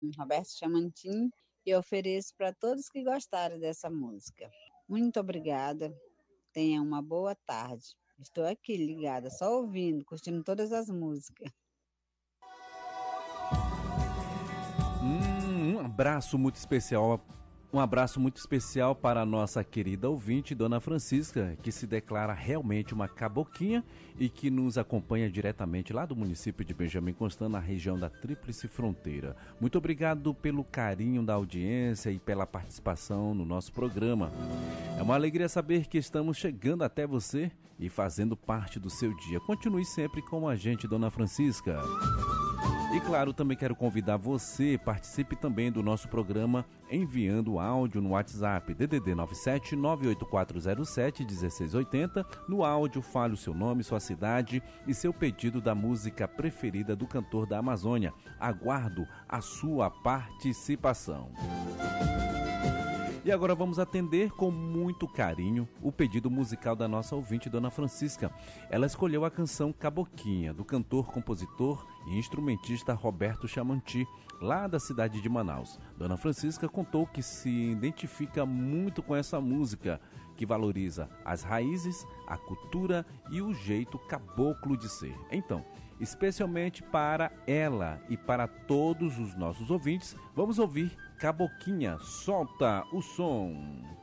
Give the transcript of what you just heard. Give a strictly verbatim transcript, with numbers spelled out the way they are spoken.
Roberto Chamantin, e ofereço para todos que gostarem dessa música. Muito obrigada, tenha uma boa tarde. Estou aqui ligada, só ouvindo, curtindo todas as músicas. Hum, um abraço muito especial. Um abraço muito especial para a nossa querida ouvinte, Dona Francisca, que se declara realmente uma caboquinha e que nos acompanha diretamente lá do município de Benjamin Constant, na região da Tríplice Fronteira. Muito obrigado pelo carinho da audiência e pela participação no nosso programa. É uma alegria saber que estamos chegando até você e fazendo parte do seu dia. Continue sempre com a gente, Dona Francisca. E claro, também quero convidar você, participe também do nosso programa enviando áudio no WhatsApp D D D nove sete nove oito quatro zero sete um seis oito zero. No áudio, fale o seu nome, sua cidade e seu pedido da música preferida do cantor da Amazônia. Aguardo a sua participação. E agora vamos atender com muito carinho o pedido musical da nossa ouvinte, Dona Francisca. Ela escolheu a canção Caboquinha, do cantor, compositor e instrumentista Roberto Chamanti, lá da cidade de Manaus. Dona Francisca contou que se identifica muito com essa música, que valoriza as raízes, a cultura e o jeito caboclo de ser. Então, especialmente para ela e para todos os nossos ouvintes, vamos ouvir Caboquinha. Solta o som.